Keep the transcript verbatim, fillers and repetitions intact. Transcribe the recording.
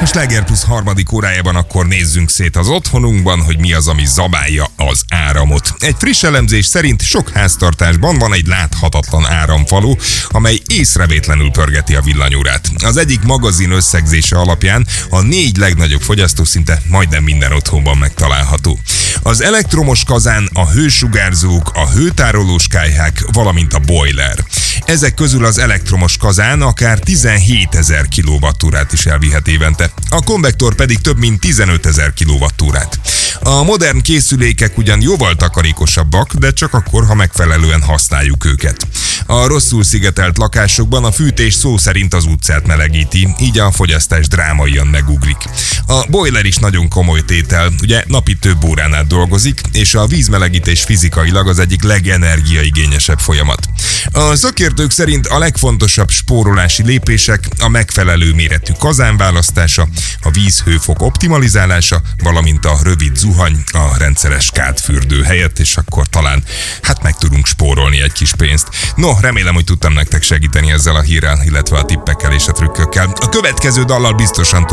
Sláger Plusz harmadik órájában akkor nézzünk szét az otthonunkban, hogy mi az, ami zabálja az áramot. Egy friss elemzés szerint sok háztartásban van egy láthatatlan áramfalu, amely észrevétlenül pörgeti a villanyórát. Az egyik magazin összegzése alapján a négy legnagyobb fogyasztó szinte majdnem minden otthonban megtalálható. Az elektromos kazán, a hősugárzók, a hőtárolós kályhák, valamint a boiler. Ezek közül az elektromos kazán akár tizenhétezer kilowattórát is elvihet évente, a konvektor pedig több mint tizenötezer kilowattórát. A modern készülékek ugyan jóval takarékosabbak, de csak akkor, ha megfelelően használjuk őket. A rosszul szigetelt lakásokban a fűtés szó szerint az utcát melegíti, így a fogyasztás drámaian megugrik. A boiler is nagyon komoly tétel, ugye napi több órán át dolgozik, és a vízmelegítés fizikailag az egyik legenergiaigényesebb folyamat. A szakértők szerint a legfontosabb spórolási lépések a megfelelő méretű kazán választása, a víz-hőfok optimalizálása, valamint a rövid zuhany a rendszeres kádfürdő helyett, és akkor talán hát meg tudunk spórolni egy kis pénzt. No, remélem, hogy tudtam nektek segíteni ezzel a hírrel, illetve a tippekkel és a trükkökkel. A következő dallal biztosan